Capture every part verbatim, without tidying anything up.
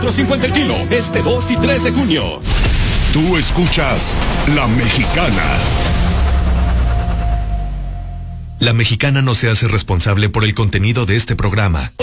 cincuenta el kilo, este dos y tres de junio. Tú escuchas La Mexicana. La Mexicana no se hace responsable por el contenido de este programa.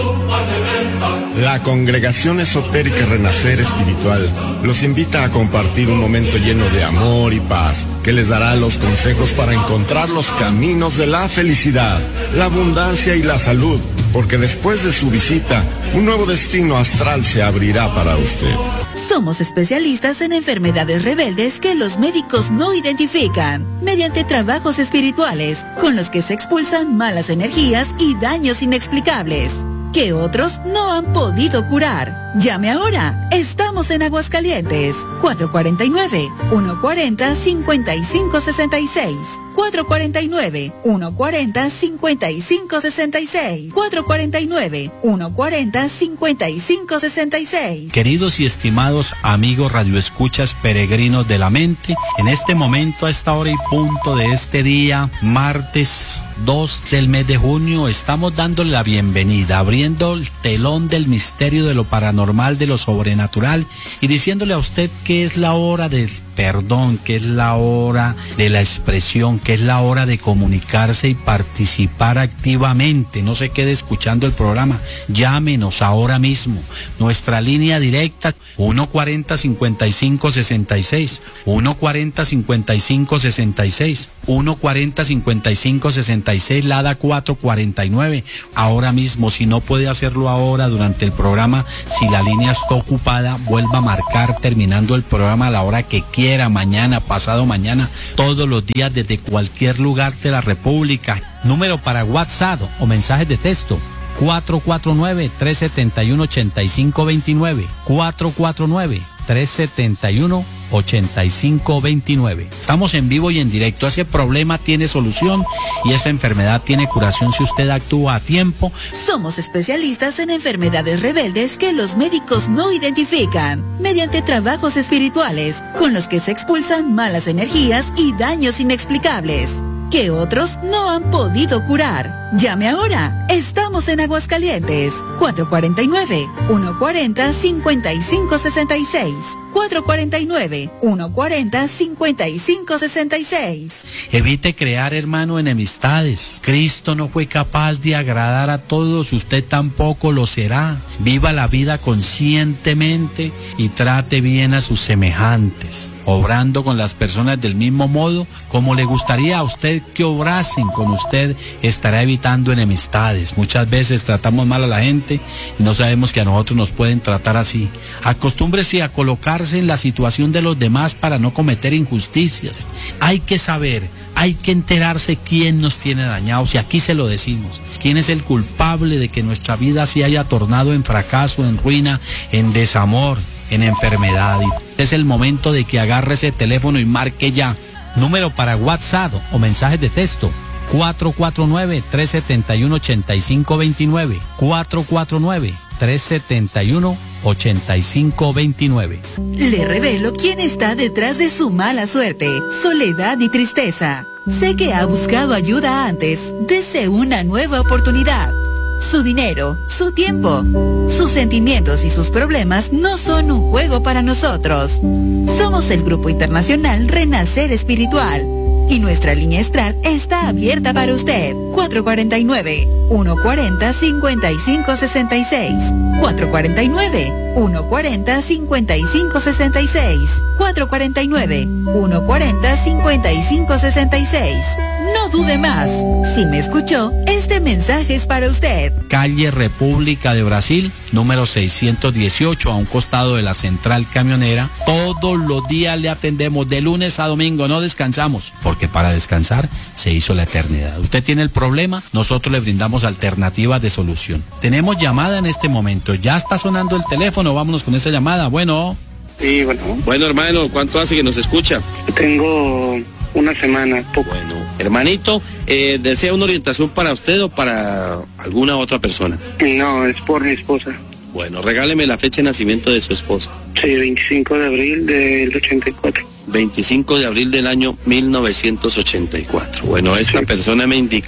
La Congregación Esotérica Renacer Espiritual los invita a compartir un momento lleno de amor y paz, que les dará los consejos para encontrar los caminos de la felicidad, la abundancia y la salud, porque después de su visita, un nuevo destino astral se abrirá para usted. Somos especialistas en enfermedades rebeldes que los médicos no identifican, mediante trabajos espirituales, con los que se expulsan malas energías y daños inexplicables, que otros no han podido curar. Llame ahora. Estamos en Aguascalientes. cuatro cuatro nueve, uno cuatro cero, cinco cinco seis seis. cuatro cuatro nueve, uno cuatro cero, cinco cinco seis seis. cuatro cuatro nueve, uno cuatro cero, cinco cinco seis seis. Queridos y estimados amigos radioescuchas peregrinos de la mente, en este momento, a esta hora y punto de este día, martes dos del mes de junio, estamos dándole la bienvenida, abriendo el telón del misterio de lo paranormal, de lo sobrenatural, y diciéndole a usted que es la hora del perdón, que es la hora de la expresión, que es la hora de comunicarse y participar activamente. No se quede escuchando el programa, llámenos ahora mismo. Nuestra línea directa, uno cuarenta, cincuenta y cinco sesenta y seis, uno cuarenta, cincuenta y cinco sesenta y seis, uno cuarenta, cincuenta y cinco sesenta y seis, Lada cuatro cuarenta y nueve. Ahora mismo, si no puede hacerlo ahora durante el programa, si la línea está ocupada, vuelva a marcar terminando el programa a la hora que quiera. Mañana, pasado mañana, todos los días desde cualquier lugar de la República. Número para WhatsApp o mensajes de texto: cuatro cuatro nueve, tres siete uno, ocho cinco dos nueve, cuatro cuatro nueve, tres siete uno, ocho cinco dos nueve. Estamos en vivo y en directo. Ese problema tiene solución y esa enfermedad tiene curación si usted actúa a tiempo. Somos especialistas en enfermedades rebeldes que los médicos no identifican, mediante trabajos espirituales, con los que se expulsan malas energías y daños inexplicables, que otros no han podido curar. Llame ahora. Estamos en Aguascalientes. cuatro cuatro nueve, uno cuatro cero, cinco cinco seis seis. cuatro cuatro nueve, uno cuatro cero, cinco cinco seis seis. Evite crear, hermano, enemistades. Cristo no fue capaz de agradar a todos, usted tampoco lo será. Viva la vida conscientemente y trate bien a sus semejantes, obrando con las personas del mismo modo como le gustaría a usted que obrasen con usted. Estará evitando enemistades. Muchas veces tratamos mal a la gente y no sabemos que a nosotros nos pueden tratar así. Acostúmbrese a colocarse en la situación de los demás para no cometer injusticias. Hay que saber, hay que enterarse quién nos tiene dañados, y aquí se lo decimos. Quién es el culpable de que nuestra vida se haya tornado en fracaso, en ruina, en desamor, en enfermedad. Y es el momento de que agarre ese teléfono y marque ya. Número para WhatsApp o mensajes de texto: cuatro cuatro nueve, tres siete uno, ocho cinco dos nueve, cuatro cuatro nueve, tres siete uno, ocho cinco dos nueve. Le revelo quién está detrás de su mala suerte, soledad y tristeza. Sé que ha buscado ayuda antes. Dese una nueva oportunidad. Su dinero, su tiempo, sus sentimientos y sus problemas no son un juego para nosotros. Somos el Grupo Internacional Renacer Espiritual y nuestra línea astral está abierta para usted. cuatro cuatro nueve, uno cuatro cero, cinco cinco seis seis. cuatro cuatro nueve, uno cuatro cero, cinco cinco seis seis. cuatro cuatro nueve, uno cuatro cero, cinco cinco seis seis. No dude más. Si me escuchó, este mensaje es para usted. Calle República de Brasil, número seiscientos dieciocho, a un costado de la central camionera. Todos los días le atendemos, de lunes a domingo, no descansamos, porque para descansar se hizo la eternidad. Usted tiene el problema, nosotros le brindamos alternativas de solución. Tenemos llamada en este momento, ya está sonando el teléfono, vámonos con esa llamada. Bueno. Sí, bueno. Bueno, hermano, ¿cuánto hace que nos escucha? Tengo una semana. Poco. Bueno, hermanito, eh, ¿desea una orientación para usted o para alguna otra persona? No, es por mi esposa. Bueno, regáleme la fecha de nacimiento de su esposa. Sí, veinticinco de abril del ochenta y cuatro. veinticinco de abril del año mil novecientos ochenta y cuatro. Bueno, esta sí. persona me indica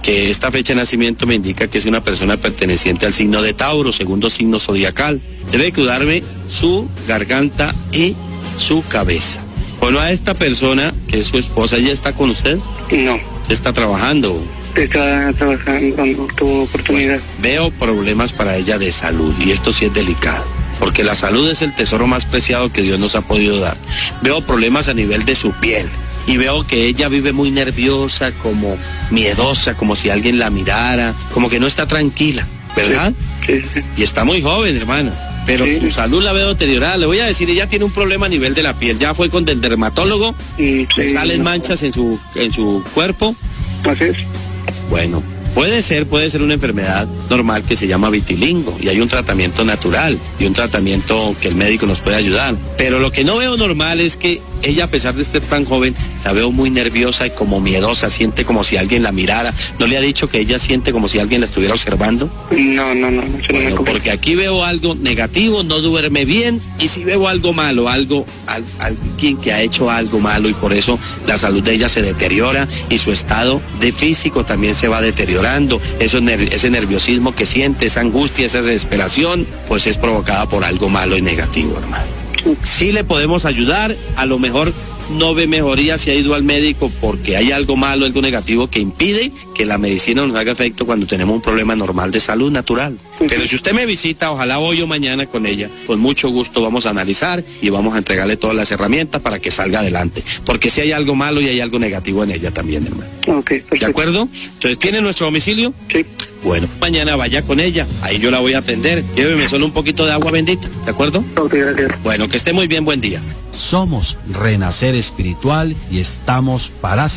que esta fecha de nacimiento me indica que es una persona perteneciente al signo de Tauro, segundo signo zodiacal. Debe cuidarme su garganta y su cabeza. Bueno, a esta persona, que es su esposa, ¿ella está con usted? No. ¿Se está trabajando? Está trabajando, no tuvo oportunidad. Bueno, veo problemas para ella de salud y esto sí es delicado, porque la salud es el tesoro más preciado que Dios nos ha podido dar. Veo problemas a nivel de su piel y veo que ella vive muy nerviosa, como miedosa, como si alguien la mirara, como que no está tranquila, ¿verdad? Sí, sí, sí. Y está muy joven, hermana. Pero sí, su salud la veo deteriorada. Le voy a decir, ella tiene un problema a nivel de la piel. Ya fue con el dermatólogo. Sí, le sí, salen no. manchas en su, en su cuerpo. Así es. Bueno, puede ser, puede ser una enfermedad normal que se llama vitilingo. Y hay un tratamiento natural y un tratamiento que el médico nos puede ayudar. Pero lo que no veo normal es que ella, a pesar de ser tan joven, la veo muy nerviosa y como miedosa, siente como si alguien la mirara. ¿No le ha dicho que ella siente como si alguien la estuviera observando? No, no, no, no, bueno, porque aquí veo algo negativo, no duerme bien, y si veo algo malo, algo, al, alguien que ha hecho algo malo, y por eso la salud de ella se deteriora y su estado de físico también se va deteriorando. Eso, ese nerviosismo que siente, esa angustia, esa desesperación, pues es provocada por algo malo y negativo, hermano. Sí le podemos ayudar, a lo mejor no ve mejoría si ha ido al médico porque hay algo malo, algo negativo que impide que la medicina nos haga efecto cuando tenemos un problema normal de salud natural. Pero si usted me visita, ojalá hoy o mañana con ella, con mucho gusto vamos a analizar y vamos a entregarle todas las herramientas para que salga adelante. Porque si hay algo malo y hay algo negativo en ella también, hermano. Ok, perfecto. ¿De acuerdo? Entonces, ¿tiene nuestro domicilio? Sí. Bueno, mañana vaya con ella, ahí yo la voy a atender. Lléveme solo un poquito de agua bendita, ¿de acuerdo? Ok, gracias. Bueno, que esté muy bien, buen día. Somos Renacer Espiritual y estamos para